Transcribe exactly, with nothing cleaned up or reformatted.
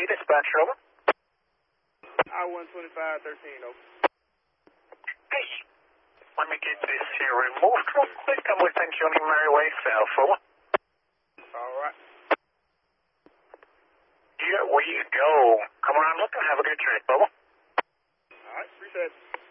dispatch, over. I one twenty-five thirteen, over. Hey, let me get this here removed real quick. I'm going to send you on your merry way south, over. All right. Yeah, where you go? Come around, look, and have a good trip, over. All right, appreciate it.